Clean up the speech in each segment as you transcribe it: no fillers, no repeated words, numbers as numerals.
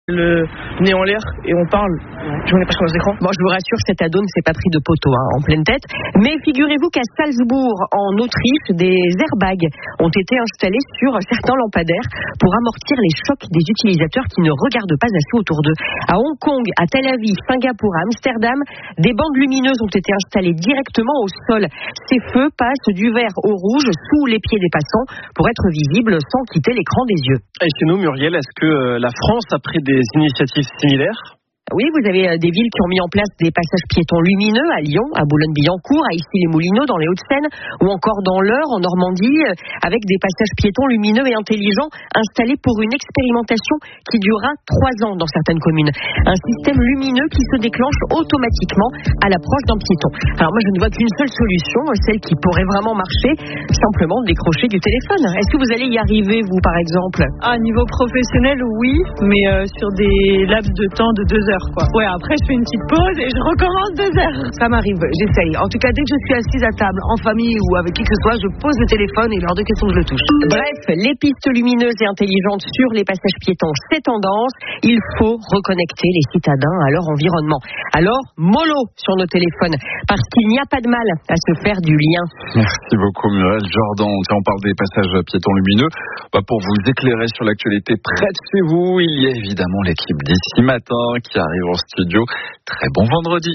Le nez en l'air et on parle. Je n'ai pas sur nos écrans. Bon, je vous rassure, cet ado ne s'est pas pris de poteau en pleine tête. Mais figurez-vous qu'à Salzbourg, en Autriche, des airbags ont été installés sur certains lampadaires pour amortir les chocs des utilisateurs qui ne regardent pas assez autour d'eux. À Hong Kong, à Tel Aviv, Singapour, à Amsterdam, des bandes lumineuses ont été installées directement au sol. Ces feux passent du vert au rouge sous les pieds des passants pour être visibles sans quitter l'écran des yeux. Et chez nous, Muriel, est-ce que la France a pris des initiatives similaires ? Oui, vous avez des villes qui ont mis en place des passages piétons lumineux à Lyon, à Boulogne-Billancourt, à Issy-les-Moulineaux dans les Hauts-de-Seine ou encore dans l'Eure en Normandie avec des passages piétons lumineux et intelligents installés pour une expérimentation qui durera 3 ans dans certaines communes. Un système lumineux qui se déclenche automatiquement à l'approche d'un piéton. Alors moi je ne vois qu'une seule solution, celle qui pourrait vraiment marcher, simplement décrocher du téléphone. Est-ce que vous allez y arriver vous par exemple ? À niveau professionnel oui, mais sur des laps de temps de 2 heures. Ouais, après je fais une petite pause et je recommence 2 heures. Ça m'arrive, j'essaye. En tout cas, dès que je suis assise à table, en famille ou avec qui que ce soit, je pose le téléphone et lors de questions, je le touche. Bref, les pistes lumineuses et intelligentes sur les passages piétons, c'est tendance. Il faut reconnecter les citadins à leur environnement. Alors, mollo sur nos téléphones, parce qu'il n'y a pas de mal à se faire du lien. Merci beaucoup Muriel. Jordan, on parle des passages piétons lumineux. Pour vous éclairer sur l'actualité près de chez vous, il y a évidemment l'équipe d'ici matin qui arrive en studio. Très bon vendredi.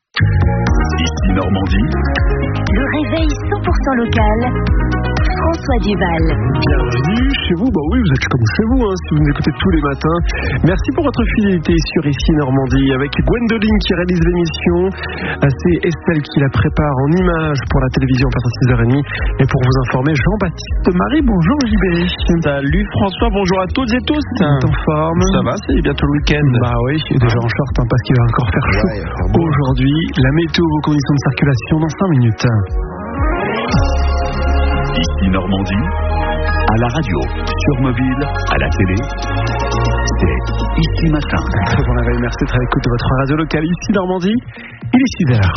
Ici Normandie. Le réveil 100% local. François Duval. Bienvenue chez vous. Oui, vous êtes comme chez vous, si vous nous écoutez tous les matins. Merci pour votre fidélité sur Ici Normandie. Avec Gwendoline qui réalise l'émission. C'est Estelle qui la prépare en images pour la télévision à 6h30. Et pour vous informer, Jean-Baptiste Marie. Bonjour JB. Salut François, bonjour à toutes et tous. En forme. Ça va, c'est bientôt le week-end. Oui, je suis déjà en short parce qu'il va encore faire chaud. Aujourd'hui, la météo, vos conditions de circulation dans 5 minutes. Ici Normandie, à la radio, sur mobile, à la télé, c'est Ici Matin. Très bon réveil, merci d'être à l'écoute de votre radio locale. Ici Normandie, il est 6h.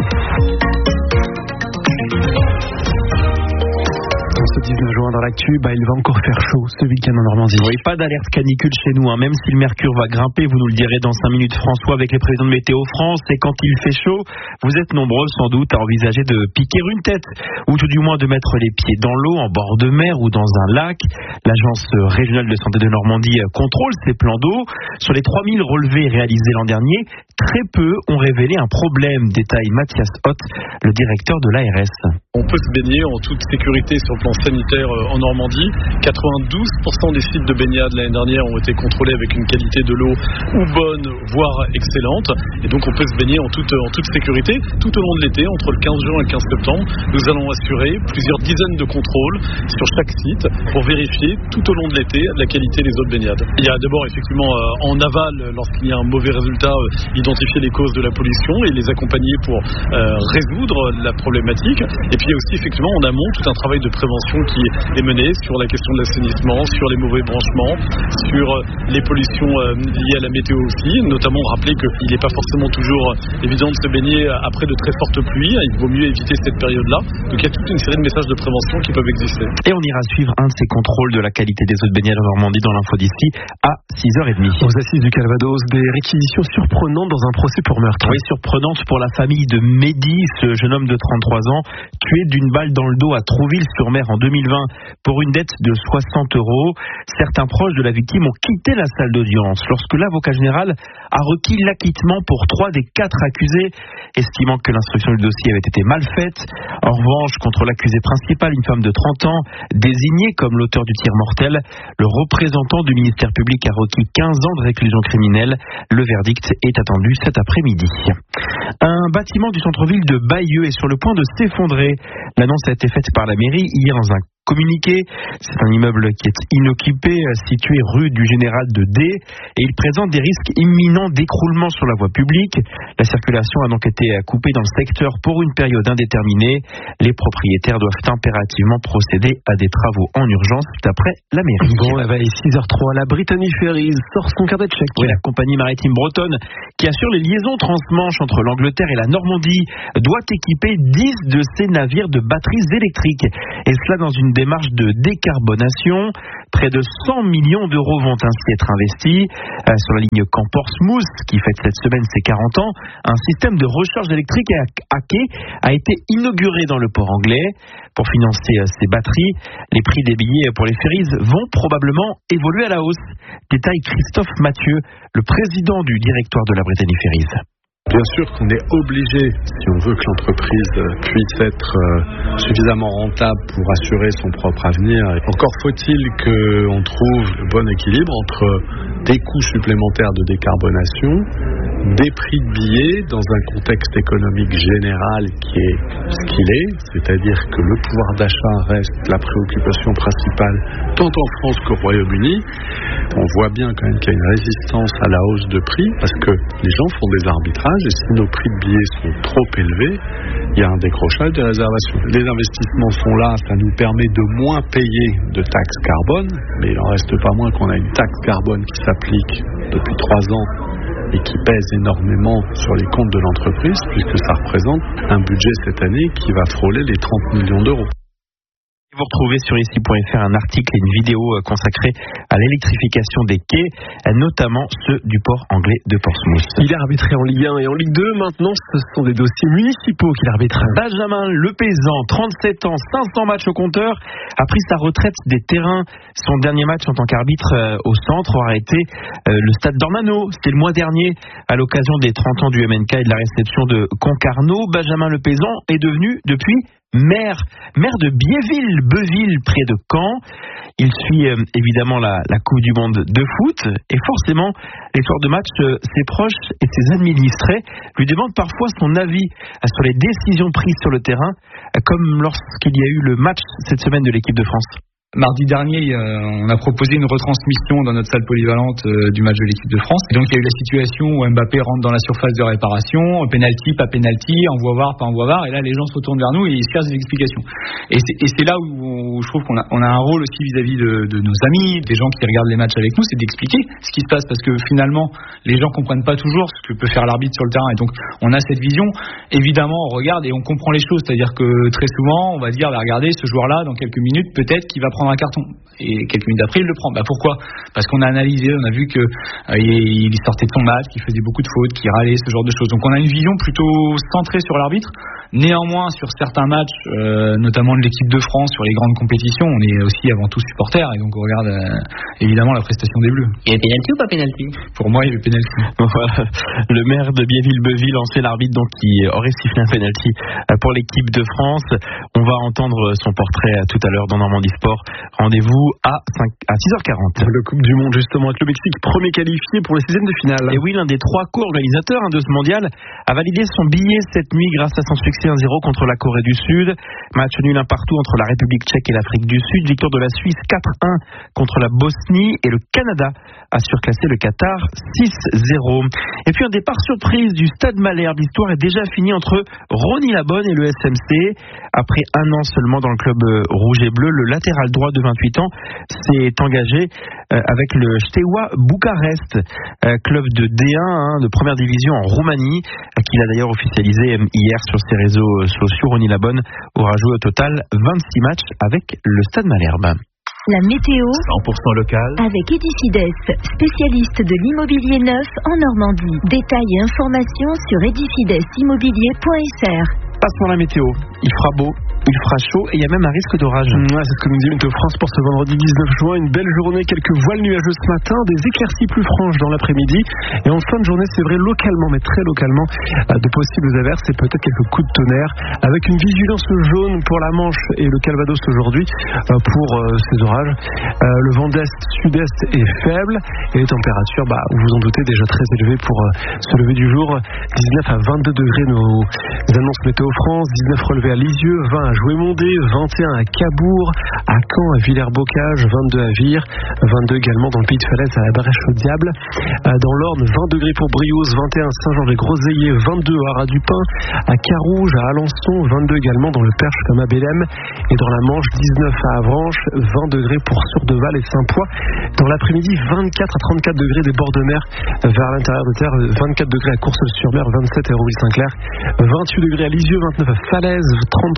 Ce 19 juin dans l'actu, il va encore faire chaud ce week-end en Normandie. Oui, pas d'alerte canicule chez nous, même si le mercure va grimper, vous nous le direz dans 5 minutes François avec les prévisions de Météo France. Et quand il fait chaud, vous êtes nombreux sans doute à envisager de piquer une tête, ou tout du moins de mettre les pieds dans l'eau, en bord de mer ou dans un lac. L'Agence régionale de santé de Normandie contrôle ces plans d'eau. Sur les 3000 relevés réalisés l'an dernier, très peu ont révélé un problème, détaille Mathias Hott, le directeur de l'ARS. On peut se baigner en toute sécurité sur le plan sanitaire en Normandie. 92% des sites de baignade l'année dernière ont été contrôlés avec une qualité de l'eau ou bonne, voire excellente. Et donc on peut se baigner en toute sécurité tout au long de l'été, entre le 15 juin et le 15 septembre. Nous allons assurer plusieurs dizaines de contrôles sur chaque site pour vérifier tout au long de l'été la qualité des eaux de baignade. Il y a d'abord effectivement en aval, lorsqu'il y a un mauvais résultat, identifier les causes de la pollution et les accompagner pour résoudre la problématique. Et puis il y a aussi effectivement en amont tout un travail de prévention qui est mené sur la question de l'assainissement, sur les mauvais branchements, sur les pollutions liées à la météo aussi, notamment rappeler qu'il n'est pas forcément toujours évident de se baigner après de très fortes pluies, il vaut mieux éviter cette période-là. Donc il y a toute une série de messages de prévention qui peuvent exister. Et on ira suivre un de ces contrôles de la qualité des eaux de baignade en Normandie dans l'info d'ici à 6h30. Aux assises du Calvados, des réquisitions surprenantes dans un procès pour meurtre. Oui, surprenante pour la famille de Mehdi, ce jeune homme de 33 ans, tué d'une balle dans le dos à Trouville-sur-Mer en 2020 pour une dette de 60 €. Certains proches de la victime ont quitté la salle d'audience lorsque l'avocat général a requis l'acquittement pour 3 des 4 accusés, estimant que l'instruction du dossier avait été mal faite. En revanche, contre l'accusé principal, une femme de 30 ans, désignée comme l'auteur du tir mortel, le représentant du ministère public a requis 15 ans de réclusion criminelle. Le verdict est attendu cet après-midi. Un bâtiment du centre-ville de Bayeux est sur le point de s'effondrer. L'annonce a été faite par la mairie hier dans un communiqué. C'est un immeuble qui est inoccupé, situé rue du Général de D, et il présente des risques imminents d'écroulement sur la voie publique. La circulation a donc été coupée dans le secteur pour une période indéterminée. Les propriétaires doivent impérativement procéder à des travaux en urgence d'après la mairie. La veille 6h03, la Brittany Ferries sort son carnet de chèques. Oui, la compagnie maritime bretonne qui assure les liaisons transmanche entre l'Angleterre et la Normandie doit équiper 10 de ses navires de batteries électriques. Et cela dans une une démarche de décarbonation. Près de 100 millions d'euros vont ainsi être investis sur la ligne Caen-Portsmouth, qui fête cette semaine ses 40 ans. Un système de recharge électrique à quai a été inauguré dans le port anglais. Pour financer ces batteries, les prix des billets pour les ferries vont probablement évoluer à la hausse. Détaille Christophe Mathieu, le président du directoire de la Brittany Ferries. Bien sûr qu'on est obligé, si on veut que l'entreprise puisse être suffisamment rentable pour assurer son propre avenir. Encore faut-il qu'on trouve le bon équilibre entre des coûts supplémentaires de décarbonation, des prix de billets dans un contexte économique général qui est ce qu'il est, c'est-à-dire que le pouvoir d'achat reste la préoccupation principale tant en France qu'au Royaume-Uni. On voit bien quand même qu'il y a une résistance à la hausse de prix parce que les gens font des arbitrages et si nos prix de billets sont trop élevés, il y a un décrochage des réservations. Les investissements sont là, ça nous permet de moins payer de taxes carbone, mais il n'en reste pas moins qu'on a une taxe carbone qui s'applique depuis 3 ans et qui pèse énormément sur les comptes de l'entreprise puisque ça représente un budget cette année qui va frôler les 30 millions d'euros. Vous retrouvez sur ici.fr un article et une vidéo consacrée à l'électrification des quais, notamment ceux du port anglais de Portsmouth. Il est arbitré en Ligue 1 et en Ligue 2. Maintenant, ce sont des dossiers municipaux qu'il arbitre. Benjamin Lepaysan, 37 ans, 500 matchs au compteur, a pris sa retraite des terrains. Son dernier match en tant qu'arbitre au centre aura été le stade d'Ornano. C'était le mois dernier, à l'occasion des 30 ans du MNK et de la réception de Concarneau. Benjamin Lepaysan est devenu, depuis, maire de Biéville-Beuville, près de Caen. Il suit évidemment la Coupe du Monde de foot et forcément, les soirs de match, ses proches et ses administrés lui demandent parfois son avis sur les décisions prises sur le terrain, comme lorsqu'il y a eu le match cette semaine de l'équipe de France. Mardi dernier, on a proposé une retransmission dans notre salle polyvalente du match de l'équipe de France. Et donc il y a eu la situation où Mbappé rentre dans la surface de réparation, penalty, pas penalty, envoi VAR, pas envoi VAR, et là les gens se retournent vers nous et ils cherchent des explications. Et c'est là où je trouve qu'on a un rôle aussi vis-à-vis de nos amis, des gens qui regardent les matchs avec nous, c'est d'expliquer ce qui se passe, parce que finalement les gens comprennent pas toujours ce que peut faire l'arbitre sur le terrain. Et donc on a cette vision, évidemment on regarde et on comprend les choses, c'est-à-dire que très souvent on va dire, regardez ce joueur-là dans quelques minutes peut-être qu'il va prendre un carton et quelques minutes après il le prend. Pourquoi ? Parce qu'on a analysé, on a vu que il sortait de son match, qu'il faisait beaucoup de fautes, qu'il râlait, ce genre de choses. Donc on a une vision plutôt centrée sur l'arbitre. Néanmoins, sur certains matchs, notamment de l'équipe de France, sur les grandes compétitions, on est aussi avant tout supporter et donc on regarde évidemment la prestation des Bleus. Il y a penalty ou pas penalty ? Pour moi, il y a penalty. Voilà, le maire de Biéville-Beuville, ancien arbitre, donc qui aurait sifflé un penalty pour l'équipe de France. On va entendre son portrait tout à l'heure dans Normandie Sport. Rendez-vous à 6h40. Le Coupe du Monde justement avec le Mexique, premier qualifié pour les 16e de finale. Et oui, l'un des 3 co-organisateurs de ce mondial a validé son billet cette nuit grâce à son succès 1-0 contre la Corée du Sud. Match nul 1 partout entre la République tchèque et l'Afrique du Sud. Victoire de la Suisse 4-1 contre la Bosnie et le Canada a surclassé le Qatar 6-0. Et puis un départ surprise du Stade Malherbe. L'histoire est déjà finie entre Rosny-la-Bonne et le SMC. Après 1 an seulement dans le club rouge et bleu, le latéral droit de 28 ans s'est engagé avec le Steaua Bucarest, club de D1 de première division en Roumanie, qu'il a d'ailleurs officialisé hier sur ses réseaux sociaux. Rosny-la-Bonne aura joué au total 26 matchs avec le Stade Malherbe. La météo 100% local avec Edifides, spécialiste de l'immobilier neuf en Normandie. Détails et informations sur edifidesimmobilier.fr. Passons à la météo. Il fera beau, il fera chaud et il y a même un risque d'orage. Ouais, c'est ce que nous dit Météo France pour ce vendredi 19 juin. Une belle journée, quelques voiles nuageux ce matin, des éclaircies plus franches dans l'après-midi. Et en fin de journée, c'est vrai, localement, mais très localement, de possibles averses et peut-être quelques coups de tonnerre. Avec une vigilance jaune pour la Manche et le Calvados aujourd'hui pour ces orages. Le vent d'est-sud-est est faible et les températures, vous vous en doutez, déjà très élevées pour ce lever du jour. 19 à 22 degrés nos annonces Météo France, 19 relevés à Lisieux, 20 à Joué-Mondé, 21 à Cabourg, à Caen, à Villers-Bocage, 22 à Vire, 22 également dans le Pays de Falaise à la Brèche-au-Diable. Dans l'Orne, 20 degrés pour Briouze, 21 à Saint-Jean-les-Groseilliers, 22 à Haras-du-Pin, à Carouge, à Alençon, 22 également dans le Perche comme à Bélem. Et dans la Manche, 19 à Avranches, 20 degrés pour Sourdeval et Saint-Poix. Dans l'après-midi, 24 à 34 degrés des bords de mer vers l'intérieur de terre, 24 degrés à Courseulles-sur-Mer, 27 à Hérouville-Saint-Clair, 28 degrés à Lisieux, 29 à Falaise, 33 à Argentan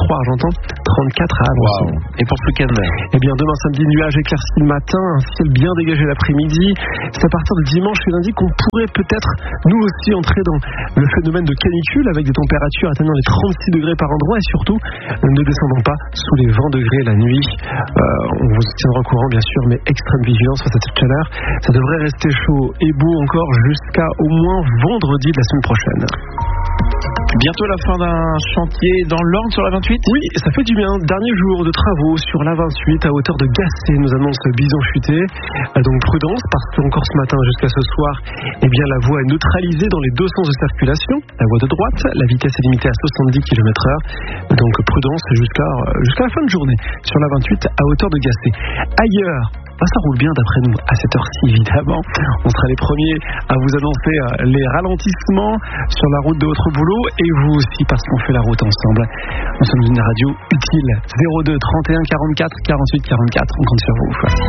pourtant 34 à Alençon. Wow. Et pour ce week-end? Eh bien, demain samedi, nuages éclaircis le matin, un ciel bien dégagé l'après-midi. C'est à partir de dimanche et lundi qu'on pourrait peut-être, nous aussi, entrer dans le phénomène de canicule avec des températures atteignant les 36 degrés par endroit et surtout ne descendant pas sous les 20 degrés la nuit. On vous tiendra au courant, bien sûr, mais extrême vigilance face à cette chaleur. Ça devrait rester chaud et beau encore jusqu'à au moins vendredi de la semaine prochaine. Bientôt la fin d'un chantier dans l'Orne sur la 28? Oui, ça fait du bien. Dernier jour de travaux sur la 28 à hauteur de Gassé, nous annonce Bison Futé. Donc prudence, parce qu'encore ce matin jusqu'à ce soir, eh bien la voie est neutralisée dans les deux sens de circulation. La voie de droite, la vitesse est limitée à 70 km/h. Donc prudence jusqu'à la fin de journée sur la 28 à hauteur de Gassé. Ailleurs, ça roule bien d'après nous à cette heure-ci, évidemment. On sera les premiers à vous annoncer les ralentissements sur la route de votre boulot et vous aussi parce qu'on fait la route ensemble. Nous sommes une radio utile. 02 31 44 48 44. On compte sur vous.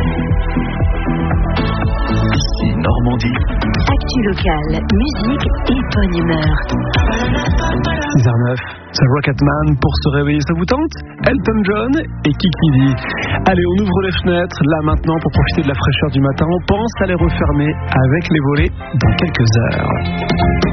Ici Normandie. Actu locale, musique et bonne humeur. 6h09, c'est Rocketman pour se réveiller, ça vous tente? Elton John et Kiki D. Allez, on ouvre les fenêtres là maintenant pour profiter de la fraîcheur du matin. On pense à les refermer avec les volets dans quelques heures.